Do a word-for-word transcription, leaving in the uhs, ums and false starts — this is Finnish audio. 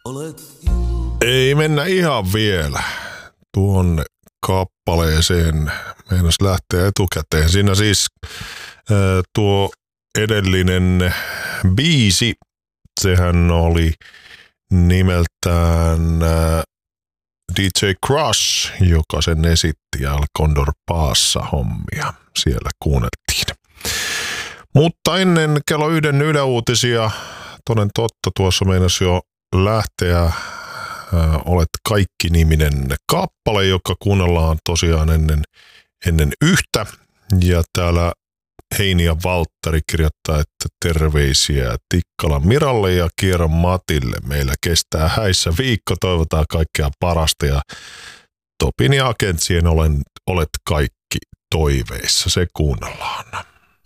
Ei mennä ihan vielä tuonne kappaleeseen. Meinas lähteä etukäteen. Siinä siis äh, tuo edellinen biisi, sehän oli nimeltään äh, D J Crush, joka sen esitti ja Condor Paassa hommia. Siellä kuunneltiin. Mutta ennen kello yhden Yle Uutisia, toden totta, tuossa meinas jo lähteä äh, Olet kaikki-niminen kappale, joka kuunnellaan tosiaan ennen, ennen yhtä. Ja täällä Heini ja Valtteri kirjoittaa, että terveisiä Tikkalan Miralle ja Kieron Matille. Meillä kestää häissä viikko, toivotaan kaikkea parasta ja Topin ja Agentsien olen, Olet kaikki toiveissa. Se kuunnellaan.